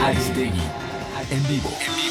Aristegui, en vivo.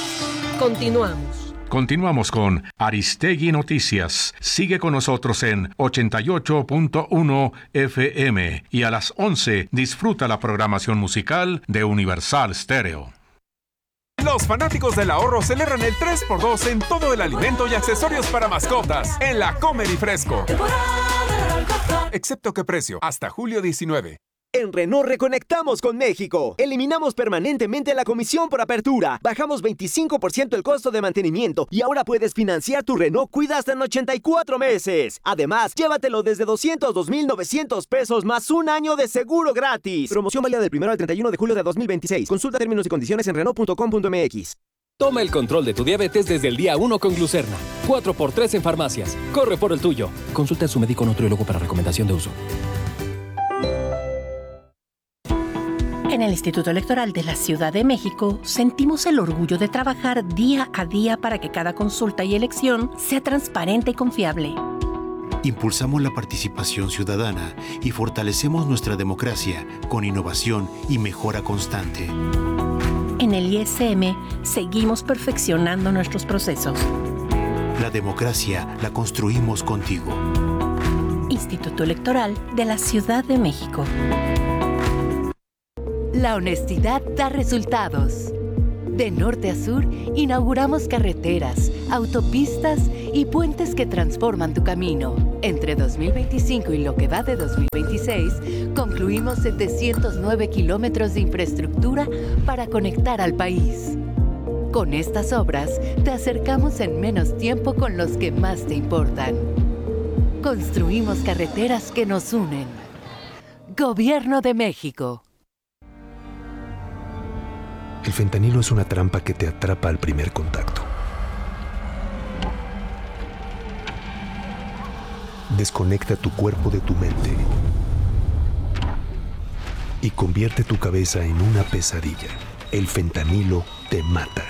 Continuamos con Aristegui Noticias. Sigue con nosotros en 88.1 FM y a las 11 disfruta la programación musical de Universal Stereo. Los fanáticos del ahorro celebran el 3x2 en todo el alimento y accesorios para mascotas en la Comer y Fresco. Excepto que precio, hasta julio 19. En Renault reconectamos con México. Eliminamos permanentemente la comisión por apertura. Bajamos 25% el costo de mantenimiento y ahora puedes financiar tu Renault Kwid hasta en 84 meses. Además, llévatelo desde 202,900 pesos más un año de seguro gratis. Promoción válida del 1 al 31 de julio de 2026. Consulta términos y condiciones en Renault.com.mx. Toma el control de tu diabetes desde el día 1 con Glucerna. 4x3 en farmacias. Corre por el tuyo. Consulta a su médico nutriólogo para recomendación de uso. En el Instituto Electoral de la Ciudad de México sentimos el orgullo de trabajar día a día para que cada consulta y elección sea transparente y confiable. Impulsamos la participación ciudadana y fortalecemos nuestra democracia con innovación y mejora constante. En el ISM seguimos perfeccionando nuestros procesos. La democracia la construimos contigo. Instituto Electoral de la Ciudad de México. La honestidad da resultados. De norte a sur, inauguramos carreteras, autopistas y puentes que transforman tu camino. Entre 2025 y lo que va de 2026, concluimos 709 kilómetros de infraestructura para conectar al país. Con estas obras, te acercamos en menos tiempo con los que más te importan. Construimos carreteras que nos unen. Gobierno de México. El fentanilo es una trampa que te atrapa al primer contacto. Desconecta tu cuerpo de tu mente y convierte tu cabeza en una pesadilla. El fentanilo te mata.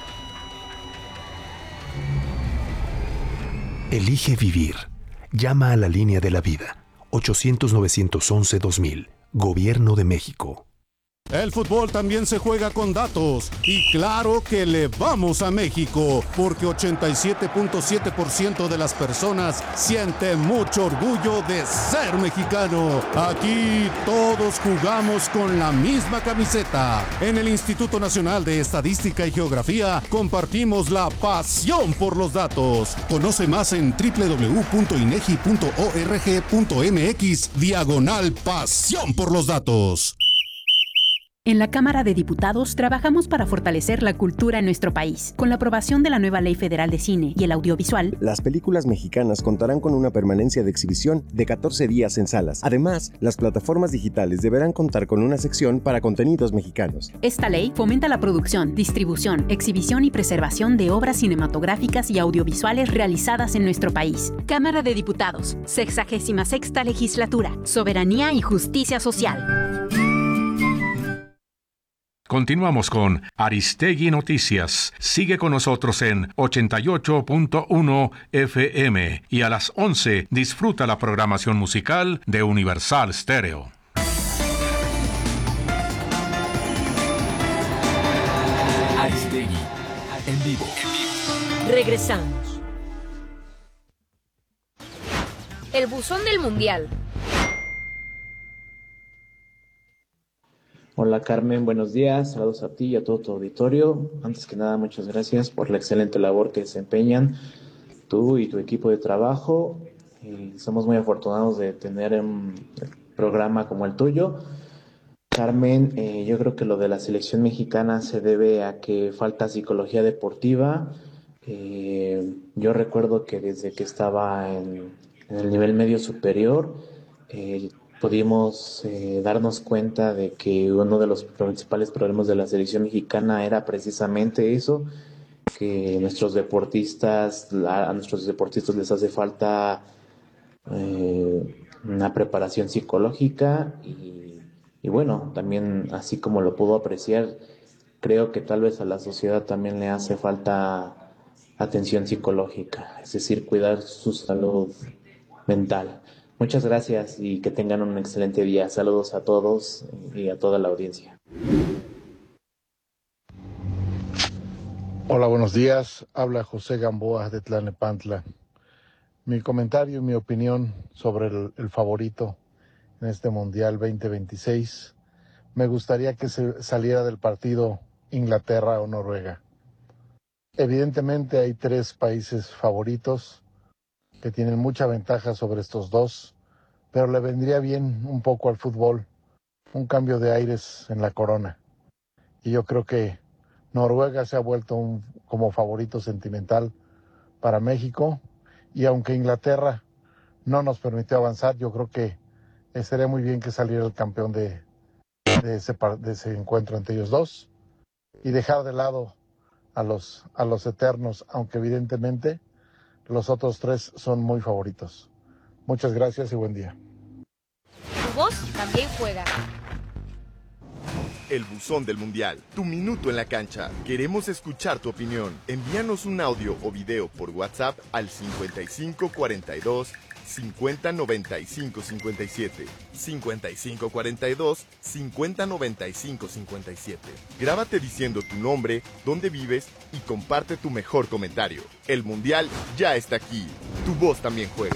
Elige vivir. Llama a la línea de la vida. 800-911-2000. Gobierno de México. El fútbol también se juega con datos y claro que le vamos a México porque 87.7% de las personas siente mucho orgullo de ser mexicano. Aquí todos jugamos con la misma camiseta. En el Instituto Nacional de Estadística y Geografía compartimos la pasión por los datos. Conoce más en www.inegi.org.mx/pasión por los datos. En la Cámara de Diputados trabajamos para fortalecer la cultura en nuestro país. Con la aprobación de la nueva Ley Federal de Cine y el Audiovisual, las películas mexicanas contarán con una permanencia de exhibición de 14 días en salas. Además, las plataformas digitales deberán contar con una sección para contenidos mexicanos. Esta ley fomenta la producción, distribución, exhibición y preservación de obras cinematográficas y audiovisuales realizadas en nuestro país. Cámara de Diputados, 66ª Legislatura, Soberanía y Justicia Social. Continuamos con Aristegui Noticias. Sigue con nosotros en 88.1 FM y a las 11 disfruta la programación musical de Universal Stereo. Aristegui, en vivo. Regresamos. El buzón del Mundial. Hola Carmen, buenos días, saludos a ti y a todo tu auditorio. Antes que nada, muchas gracias por la excelente labor que desempeñan tú y tu equipo de trabajo. Somos muy afortunados de tener un programa como el tuyo. Carmen, yo creo que lo de la selección mexicana se debe a que falta psicología deportiva. Yo recuerdo que desde que estaba en el nivel medio superior, pudimos darnos cuenta de que uno de los principales problemas de la selección mexicana era precisamente eso, que a nuestros deportistas les hace falta una preparación psicológica y bueno, también así como lo puedo apreciar, creo que tal vez a la sociedad también le hace falta atención psicológica, es decir, cuidar su salud mental. Muchas gracias y que tengan un excelente día. Saludos a todos y a toda la audiencia. Hola, buenos días. Habla José Gamboa de Tlalnepantla. Mi comentario y mi opinión sobre el favorito en este Mundial 2026. Me gustaría que se saliera del partido Inglaterra o Noruega. Evidentemente hay 3 países favoritos que tienen mucha ventaja sobre estos 2, pero le vendría bien un poco al fútbol, un cambio de aires en la corona. Y yo creo que Noruega se ha vuelto como favorito sentimental para México, y aunque Inglaterra no nos permitió avanzar, yo creo que sería muy bien que saliera el campeón de ese encuentro entre ellos 2 y dejar de lado a los eternos, aunque evidentemente los otros 3 son muy favoritos. Muchas gracias y buen día. Tu voz también juega. El buzón del Mundial, tu minuto en la cancha. Queremos escuchar tu opinión. Envíanos un audio o video por WhatsApp al 5542 5095 57. 5542 5095 57. Grábate diciendo tu nombre, dónde vives y comparte tu mejor comentario. El Mundial ya está aquí. Tu voz también juega.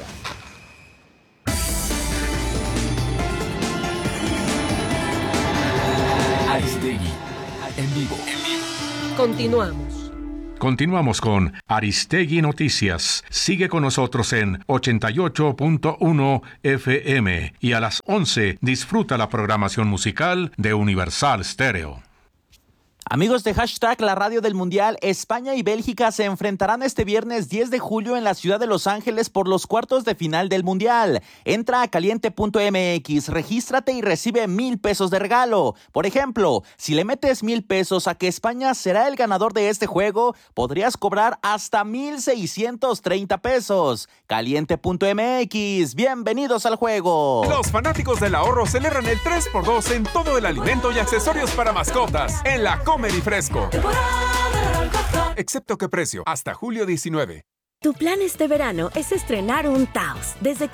Aristegui, en vivo. Continuamos. Continuamos con Aristegui Noticias. Sigue con nosotros en 88.1 FM y a las 11 disfruta la programación musical de Universal Stereo. Amigos de Hashtag La Radio del Mundial, España y Bélgica se enfrentarán este viernes 10 de julio en la ciudad de Los Ángeles por los cuartos de final del Mundial. Entra a caliente.mx, regístrate y recibe 1,000 pesos de regalo. Por ejemplo, si le metes 1,000 pesos a que España será el ganador de este juego, podrías cobrar hasta 1,630 pesos. Caliente.mx, bienvenidos al juego. Los fanáticos del ahorro celebran el 3x2 en todo el alimento y accesorios para mascotas en la Comer y Fresco. Excepto que precio, hasta julio 19. Tu plan este verano es estrenar un Taos desde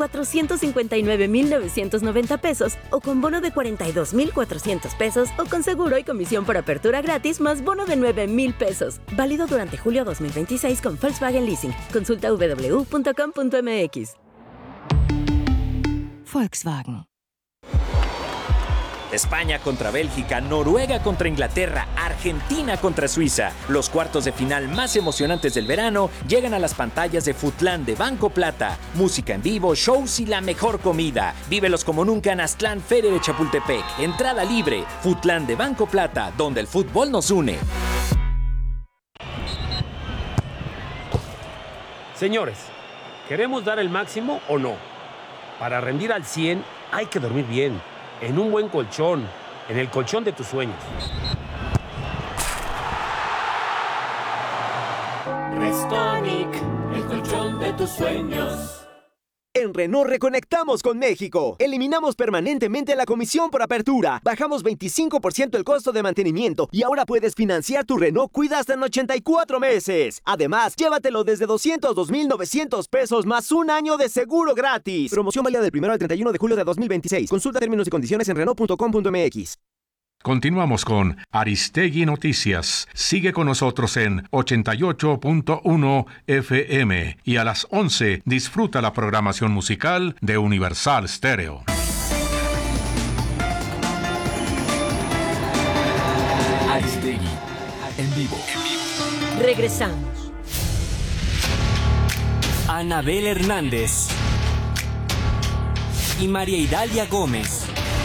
459,990 pesos o con bono de 42,400 pesos o con seguro y comisión por apertura gratis más bono de 9,000 pesos. Válido durante julio 2026 con Volkswagen Leasing. Consulta www.com.mx. Volkswagen. España contra Bélgica, Noruega contra Inglaterra, Argentina contra Suiza. Los cuartos de final más emocionantes del verano llegan a las pantallas de Futlán de Banco Plata. Música en vivo, shows y la mejor comida. Vívelos como nunca en Aztlán Feria de Chapultepec. Entrada libre. Futlán de Banco Plata, donde el fútbol nos une. Señores, ¿queremos dar el máximo o no? Para rendir al 100 hay que dormir bien. En un buen colchón, en el colchón de tus sueños. Restonic, el colchón de tus sueños. En Renault reconectamos con México. Eliminamos permanentemente la comisión por apertura. Bajamos 25% el costo de mantenimiento y ahora puedes financiar tu Renault Cuida hasta en 84 meses. Además, llévatelo desde 202,900 pesos más un año de seguro gratis. Promoción válida del 1 al 31 de julio de 2026. Consulta términos y condiciones en Renault.com.mx. Continuamos con Aristegui Noticias. Sigue con nosotros en 88.1 FM y a las 11 disfruta la programación musical de Universal Stereo. Aristegui, en vivo. Regresamos. Anabel Hernández y María Idalia Gómez.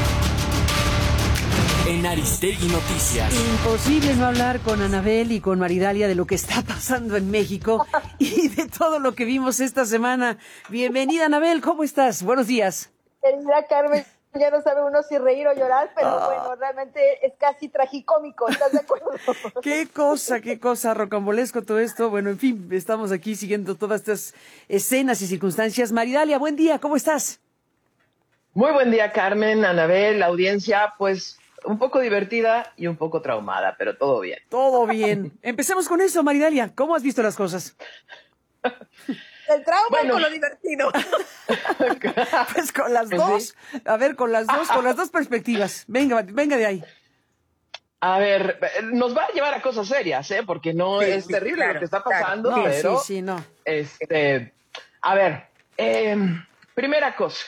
En Aristegui Noticias. Imposible no hablar con Anabel y con Maridalia de lo que está pasando en México y de todo lo que vimos esta semana. Bienvenida, Anabel, ¿cómo estás? Buenos días. Querida Carmen, ya no sabe uno si reír o llorar, pero bueno, realmente es casi tragicómico, ¿estás de acuerdo? Qué cosa, rocambolesco todo esto. Bueno, en fin, estamos aquí siguiendo todas estas escenas y circunstancias. Maridalia, buen día, ¿cómo estás? Muy buen día, Carmen, Anabel, la audiencia, pues un poco divertida y un poco traumada, pero todo bien. Todo bien. Empecemos con eso, Maridalia. ¿Cómo has visto las cosas? El trauma y con lo divertido. Pues con las dos. A ver, con las dos perspectivas. Venga de ahí. A ver, nos va a llevar a cosas serias, porque no Sí, es terrible claro, lo que está claro. pasando, No, pero sí, no. A ver, primera cosa,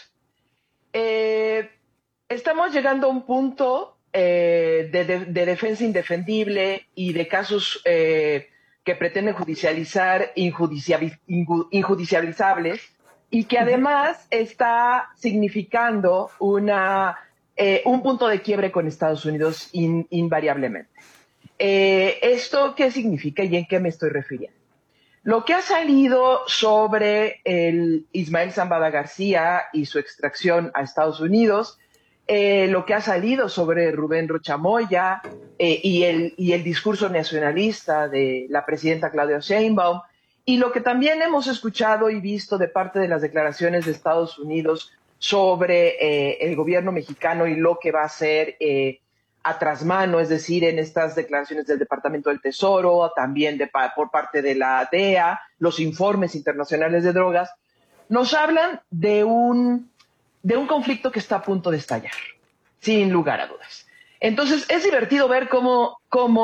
estamos llegando a un punto de defensa indefendible y de casos que pretenden judicializar injudicializables y que además está significando un punto de quiebre con Estados Unidos invariablemente. ¿Esto qué significa y en qué me estoy refiriendo? Lo que ha salido sobre el Ismael Zambada García y su extracción a Estados Unidos, lo que ha salido sobre Rubén Rocha Moya y el discurso nacionalista de la presidenta Claudia Sheinbaum, y lo que también hemos escuchado y visto de parte de las declaraciones de Estados Unidos sobre el gobierno mexicano y lo que va a hacer a trasmano, es decir, en estas declaraciones del Departamento del Tesoro, también por parte de la DEA, los informes internacionales de drogas, nos hablan de un conflicto que está a punto de estallar, sin lugar a dudas. Entonces, es divertido ver cómo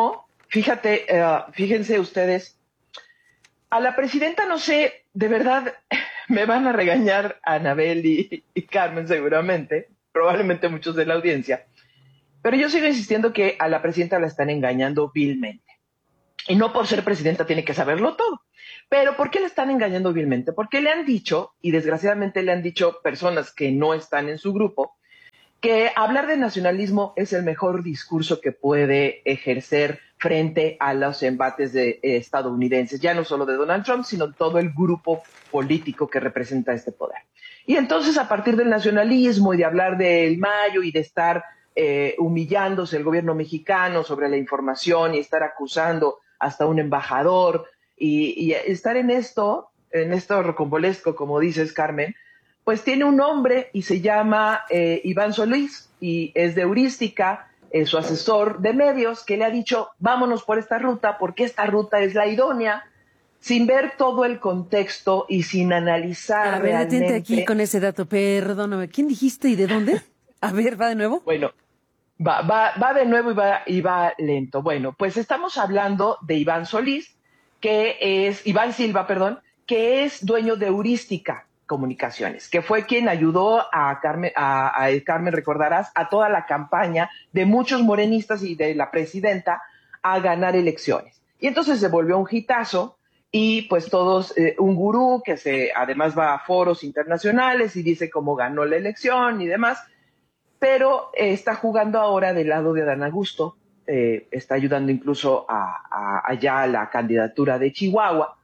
fíjense ustedes, a la presidenta, no sé, de verdad, me van a regañar Anabel y Carmen seguramente, probablemente muchos de la audiencia, pero yo sigo insistiendo que a la presidenta la están engañando vilmente. Y no por ser presidenta tiene que saberlo todo. Pero ¿por qué la están engañando vilmente? Porque le han dicho, y desgraciadamente le han dicho personas que no están en su grupo, que hablar de nacionalismo es el mejor discurso que puede ejercer frente a los embates estadounidenses, ya no solo de Donald Trump, sino todo el grupo político que representa este poder. Y entonces, a partir del nacionalismo y de hablar del Mayo y de estar humillándose el gobierno mexicano sobre la información y estar acusando hasta un embajador y estar en esto rocambolesco, como dices, Carmen, pues tiene un nombre y se llama Iván Solís y es de Heurística, su asesor de medios, que le ha dicho vámonos por esta ruta porque esta ruta es la idónea, sin ver todo el contexto y sin analizar A ver, realmente. detente aquí con ese dato, perdóname. ¿Quién dijiste y de dónde? A ver, ¿va de nuevo? Bueno, va de nuevo y va lento. Bueno, pues estamos hablando de Iván Solís, Iván Silva, que es dueño de Heurística Comunicaciones, que fue quien ayudó a Carmen, recordarás, a toda la campaña de muchos morenistas y de la presidenta a ganar elecciones. Y entonces se volvió un hitazo y pues todos, un gurú que además va a foros internacionales y dice cómo ganó la elección y demás, pero está jugando ahora del lado de Adán Augusto, está ayudando incluso allá a la candidatura de Chihuahua,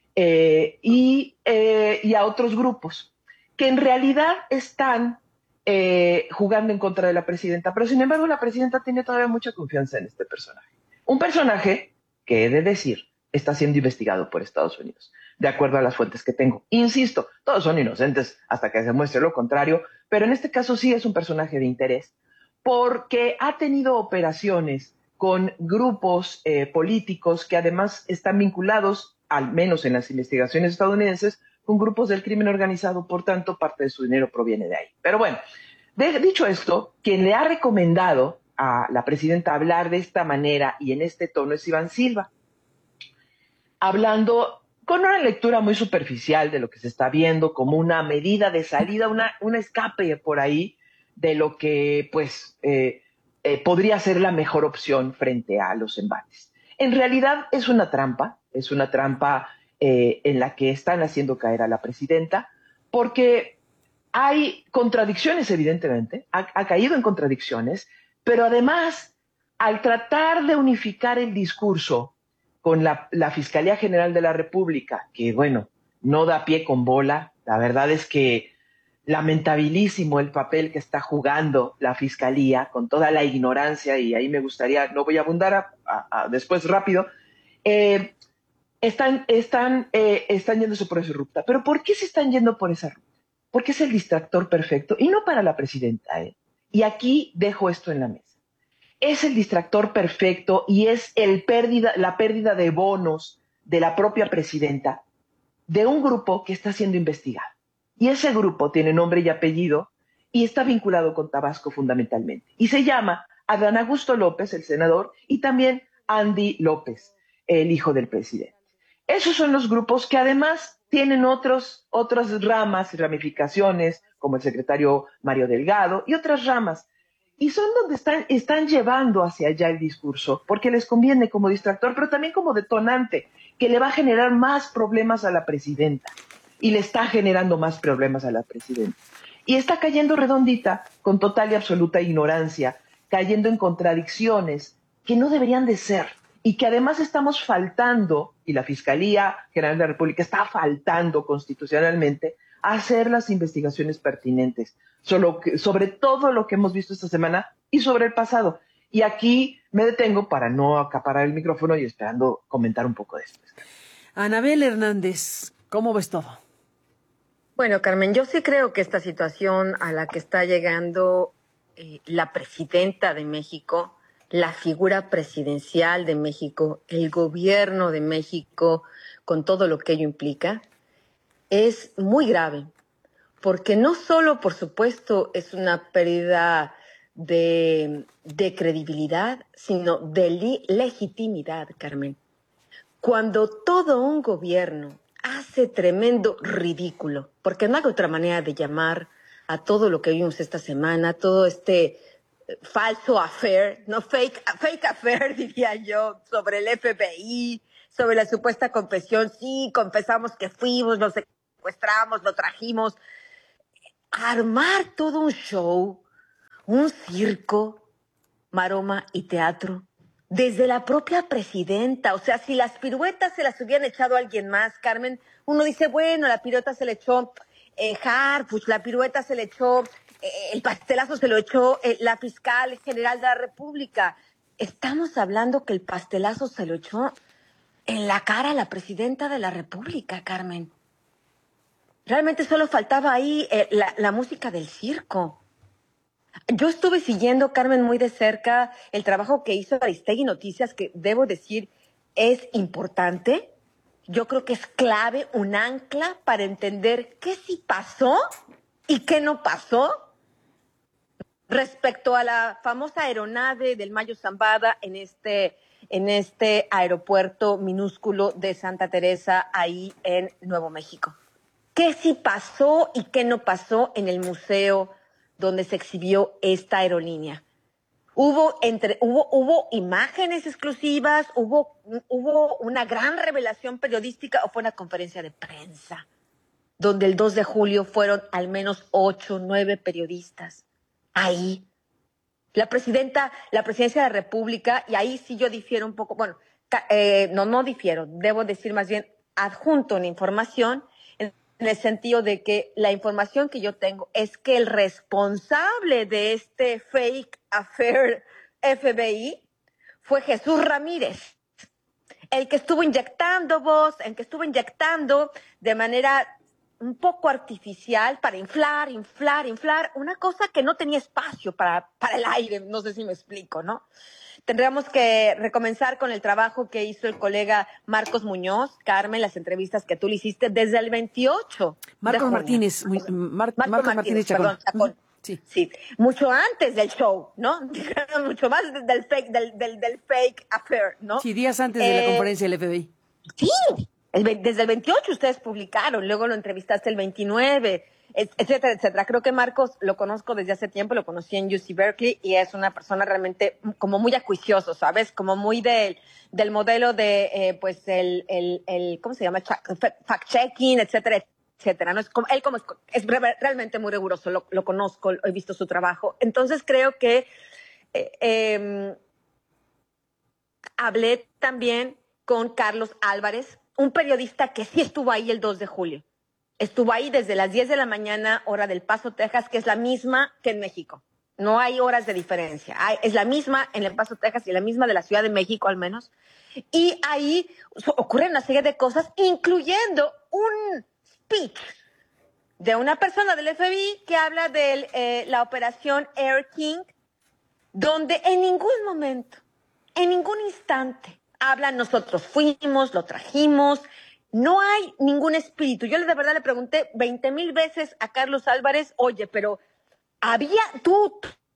y a otros grupos que en realidad están jugando en contra de la presidenta, pero sin embargo la presidenta tiene todavía mucha confianza en este personaje. Un personaje que, he de decir, está siendo investigado por Estados Unidos, de acuerdo a las fuentes que tengo. Insisto, todos son inocentes hasta que se muestre lo contrario, pero en este caso sí es un personaje de interés, porque ha tenido operaciones con grupos políticos que además están vinculados, al menos en las investigaciones estadounidenses, con grupos del crimen organizado, por tanto, parte de su dinero proviene de ahí. Pero bueno, dicho esto, quien le ha recomendado a la presidenta hablar de esta manera y en este tono es Iván Silva, hablando con una lectura muy superficial de lo que se está viendo como una medida de salida, un escape por ahí de lo que pues podría ser la mejor opción frente a los embates. En realidad es una trampa en la que están haciendo caer a la presidenta, porque hay contradicciones, evidentemente, ha caído en contradicciones, pero además, al tratar de unificar el discurso con la Fiscalía General de la República, que bueno, no da pie con bola, la verdad es que lamentabilísimo el papel que está jugando la Fiscalía con toda la ignorancia, y ahí me gustaría, no voy a abundar después rápido, están yéndose por esa ruta. ¿Pero por qué se están yendo por esa ruta? Porque es el distractor perfecto, y no para la presidenta, Y aquí dejo esto en la mesa. Es el distractor perfecto y es la pérdida de bonos de la propia presidenta de un grupo que está siendo investigado. Y ese grupo tiene nombre y apellido y está vinculado con Tabasco fundamentalmente. Y se llama Adán Augusto López, el senador, y también Andy López, el hijo del presidente. Esos son los grupos que además tienen otras ramas y ramificaciones, como el secretario Mario Delgado y otras ramas. Y son donde están llevando hacia allá el discurso, porque les conviene como distractor, pero también como detonante, que le va a generar más problemas a la presidenta. Y le está generando más problemas a la presidenta. Y está cayendo redondita, con total y absoluta ignorancia, cayendo en contradicciones que no deberían de ser. Y que además estamos faltando, y la Fiscalía General de la República está faltando constitucionalmente, a hacer las investigaciones pertinentes sobre todo lo que hemos visto esta semana y sobre el pasado. Y aquí me detengo para no acaparar el micrófono y esperando comentar un poco de esto. Anabel Hernández, ¿cómo ves todo? Bueno, Carmen, yo sí creo que esta situación a la que está llegando la presidenta de México, la figura presidencial de México, el gobierno de México, con todo lo que ello implica, es muy grave. Porque no solo, por supuesto, es una pérdida de credibilidad, sino de legitimidad, Carmen. Cuando todo un gobierno hace tremendo ridículo, porque no hay otra manera de llamar a todo lo que vimos esta semana, todo este falso affair, no fake affair, diría yo, sobre el FBI, sobre la supuesta confesión. Sí, confesamos que fuimos, lo secuestramos, lo trajimos. Armar todo un show, un circo, maroma y teatro, desde la propia presidenta. O sea, si las piruetas se las hubieran echado a alguien más, Carmen, uno dice, bueno, la pirueta se le echó Harfuch, la pirueta se le echó, el pastelazo se lo echó la fiscal general de la República. Estamos hablando que el pastelazo se lo echó en la cara a la presidenta de la República, Carmen. Realmente solo faltaba ahí la música del circo. Yo estuve siguiendo, Carmen, muy de cerca el trabajo que hizo Aristegui Noticias, que debo decir es importante. Yo creo que es clave, un ancla para entender qué sí pasó y qué no pasó respecto a la famosa aeronave del Mayo Zambada en este aeropuerto minúsculo de Santa Teresa, ahí en Nuevo México. ¿Qué sí pasó y qué no pasó en el museo donde se exhibió esta aerolínea? Hubo imágenes exclusivas, hubo una gran revelación periodística, o fue una conferencia de prensa donde el 2 de julio fueron al menos 8, 9 periodistas ahí. La presidencia de la República, y ahí sí yo difiero un poco, bueno, no difiero, debo decir más bien adjunto una información, en el sentido de que la información que yo tengo es que el responsable de este fake affair FBI fue Jesús Ramírez, el que estuvo inyectando de manera un poco artificial para inflar, una cosa que no tenía espacio para el aire, no sé si me explico, ¿no? Tendríamos que recomenzar con el trabajo que hizo el colega Marcos Muñoz, Carmen, las entrevistas que tú le hiciste desde el 28. Marcos Martínez Chacón. Chacón. Sí, mucho antes del show, ¿no? Mucho más del fake affair, ¿no? Sí, días antes de la conferencia del FBI. Sí, desde el 28 ustedes publicaron, luego lo entrevistaste el 29, etcétera, etcétera. Creo que Marcos lo conozco desde hace tiempo, lo conocí en UC Berkeley y es una persona realmente como muy acuicioso, ¿sabes? Como muy del modelo de, pues, ¿cómo se llama? Fact-checking, etcétera, etcétera. ¿No? Es realmente muy riguroso, lo conozco, he visto su trabajo. Entonces creo que hablé también con Carlos Álvarez, un periodista que sí estuvo ahí el 2 de julio. Estuvo ahí desde las 10 de la mañana, hora del Paso, Texas, que es la misma que en México. No hay horas de diferencia. Es la misma en El Paso, Texas, y la misma de la Ciudad de México, al menos. Y ahí ocurren una serie de cosas, incluyendo un speech de una persona del FBI que habla de la operación Air King, donde en ningún momento, en ningún instante, hablan nosotros fuimos, lo trajimos. No hay ningún espíritu. Yo de verdad le pregunté 20,000 veces a Carlos Álvarez, oye, pero tú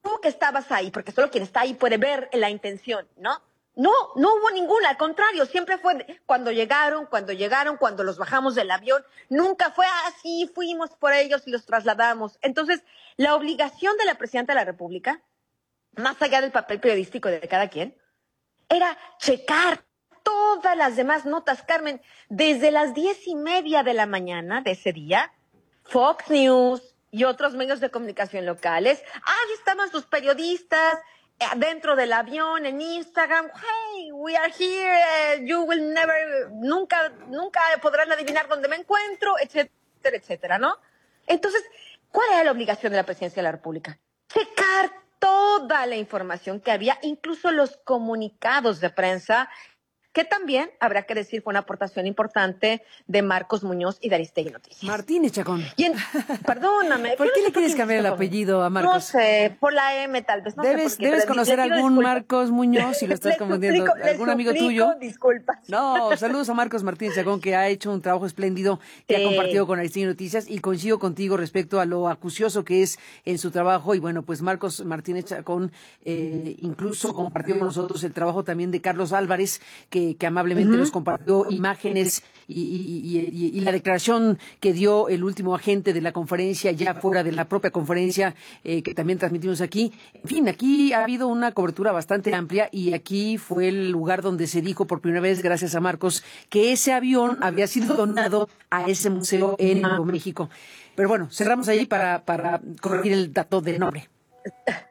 que estabas ahí, porque solo quien está ahí puede ver la intención, ¿no? No hubo ninguna, al contrario, siempre fue cuando llegaron, cuando los bajamos del avión, nunca fue así, fuimos por ellos y los trasladamos. Entonces, la obligación de la Presidenta de la República, más allá del papel periodístico de cada quien, era checar todas las demás notas, Carmen, desde las 10:30 de la mañana de ese día, Fox News y otros medios de comunicación locales, ahí estaban sus periodistas, dentro del avión, en Instagram, hey, we are here, you will never, nunca podrán adivinar dónde me encuentro, etcétera, etcétera, ¿no? Entonces, ¿cuál era la obligación de la Presidencia de la República? Checar toda la información que había, incluso los comunicados de prensa, que también, habrá que decir, fue una aportación importante de Marcos Muñoz y de Aristegui Noticias. Martínez Chacón. Perdóname. ¿Por qué le quieres cambiar el apellido a Marcos? No sé, por la M tal vez. No debes conocer a algún Marcos Muñoz, si lo estás confundiendo. ¿Algún amigo tuyo? Disculpas. No, saludos a Marcos Martínez Chacón, que ha hecho un trabajo espléndido, que ha compartido con Aristegui Noticias, y coincido contigo respecto a lo acucioso que es en su trabajo. Y bueno, pues Marcos Martínez Chacón incluso compartió con nosotros el trabajo también de Carlos Álvarez, que amablemente nos compartió imágenes y la declaración que dio el último agente de la conferencia, ya fuera de la propia conferencia, que también transmitimos aquí. En fin, aquí ha habido una cobertura bastante amplia, y aquí fue el lugar donde se dijo por primera vez, gracias a Marcos, que ese avión había sido donado a ese museo en Nuevo México. Pero bueno, cerramos ahí para corregir el dato del nombre.